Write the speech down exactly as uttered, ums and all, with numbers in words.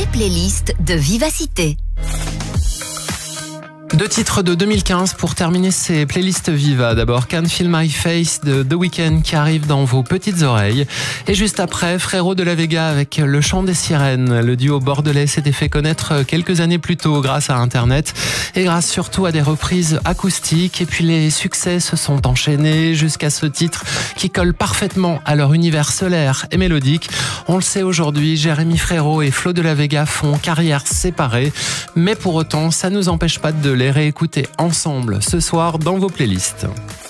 les playlists de Vivacité. Deux titres de deux mille quinze pour terminer ces playlists Viva. D'abord, Can't Feel My Face de The Weeknd qui arrive dans vos petites oreilles. Et juste après, Frérot de la Vega avec Le Chant des Sirènes. Le duo bordelais s'était fait connaître quelques années plus tôt grâce à Internet et grâce surtout à des reprises acoustiques. Et puis les succès se sont enchaînés jusqu'à ce titre qui colle parfaitement à leur univers solaire et mélodique. On le sait aujourd'hui, Jérémy Frérot et Flo de la Vega font carrière séparée. Mais pour autant, ça ne nous empêche pas de les réécouter ensemble ce soir dans vos playlists.